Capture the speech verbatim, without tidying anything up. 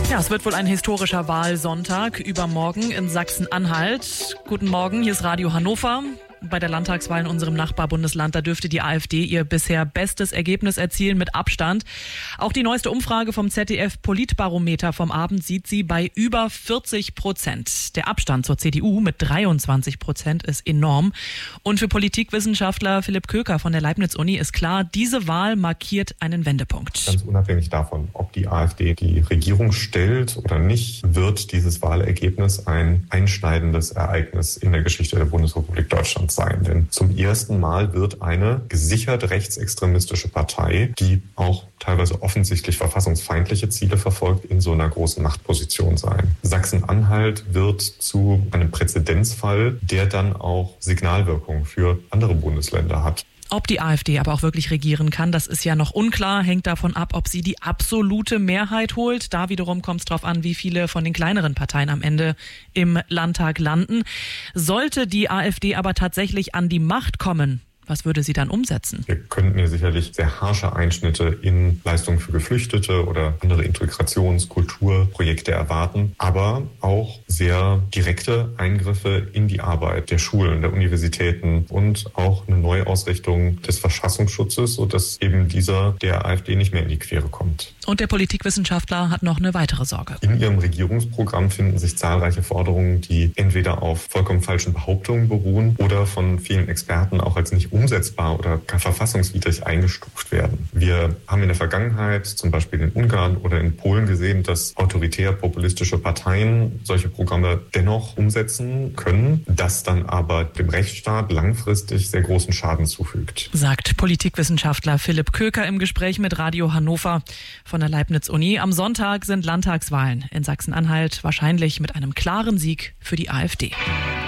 Ja, es wird wohl ein historischer Wahlsonntag übermorgen in Sachsen-Anhalt. Guten Morgen, hier ist Radio Hannover. Bei der Landtagswahl in unserem Nachbarbundesland, da dürfte die AfD ihr bisher bestes Ergebnis erzielen mit Abstand. Auch die neueste Umfrage vom Z D F Politbarometer vom Abend sieht sie bei über vierzig Prozent. Der Abstand zur C D U mit dreiundzwanzig Prozent ist enorm. Und für Politikwissenschaftler Philipp Köker von der Leibniz-Uni ist klar, diese Wahl markiert einen Wendepunkt. Ganz unabhängig davon, ob die AfD die Regierung stellt oder nicht, wird dieses Wahlergebnis ein einschneidendes Ereignis in der Geschichte der Bundesrepublik Deutschland sein. Denn zum ersten Mal wird eine gesichert rechtsextremistische Partei, die auch teilweise offensichtlich verfassungsfeindliche Ziele verfolgt, in so einer großen Machtposition sein. Sachsen-Anhalt wird zu einem Präzedenzfall, der dann auch Signalwirkung für andere Bundesländer hat. Ob die AfD aber auch wirklich regieren kann, das ist ja noch unklar, hängt davon ab, ob sie die absolute Mehrheit holt. Da wiederum kommt es darauf an, wie viele von den kleineren Parteien am Ende im Landtag landen. Sollte die AfD aber tatsächlich an die Macht kommen, was würde sie dann umsetzen? Wir könnten hier sicherlich sehr harsche Einschnitte in Leistungen für Geflüchtete oder andere Integrations-, Kulturprojekte erwarten, aber auch sehr direkte Eingriffe in die Arbeit der Schulen, der Universitäten und auch eine Neuausrichtung des Verfassungsschutzes, sodass eben dieser der AfD nicht mehr in die Quere kommt. Und der Politikwissenschaftler hat noch eine weitere Sorge. In ihrem Regierungsprogramm finden sich zahlreiche Forderungen, die entweder auf vollkommen falschen Behauptungen beruhen oder von vielen Experten auch als nicht umsetzbar oder gar verfassungswidrig eingestuft werden. Wir haben in der Vergangenheit, zum Beispiel in Ungarn oder in Polen gesehen, dass autoritär-populistische Parteien solche Programme dennoch umsetzen können, das dann aber dem Rechtsstaat langfristig sehr großen Schaden zufügt. Sagt Politikwissenschaftler Philipp Köker im Gespräch mit Radio Hannover von der Leibniz-Uni. Am Sonntag sind Landtagswahlen in Sachsen-Anhalt, wahrscheinlich mit einem klaren Sieg für die AfD.